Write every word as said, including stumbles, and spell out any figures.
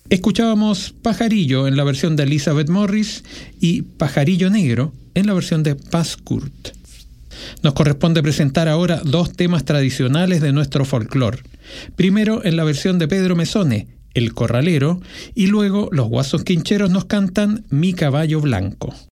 Escuchábamos Pajarillo en la versión de Elizabeth Morris y Pajarillo Negro en la versión de Paz Kurt. Nos corresponde presentar ahora dos temas tradicionales de nuestro folclore. Primero en la versión de Pedro Mesone, El Corralero, y luego los Guasos Quincheros nos cantan Mi Caballo Blanco.